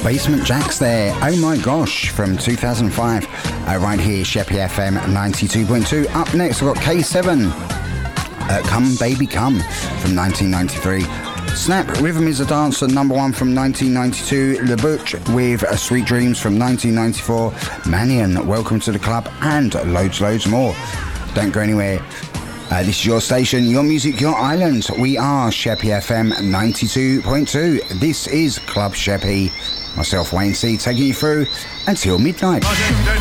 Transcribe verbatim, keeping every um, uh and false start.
Basement Jaxx there. Oh my gosh, from two thousand five. Uh, right here, Sheppey F M ninety-two point two. Up next, we've got K seven. Uh, Come Baby Come from nineteen ninety-three. Snap Rhythm is a Dancer, number one from nineteen ninety-two. Le Butch with uh, Sweet Dreams from nineteen ninety-four. Manion, Welcome to the Club, and loads, loads more. Don't go anywhere. Uh, this is your station, your music, your island. We are Sheppey F M ninety-two point two. This is Club Sheppey. Myself, Wayne C, taking you through until midnight.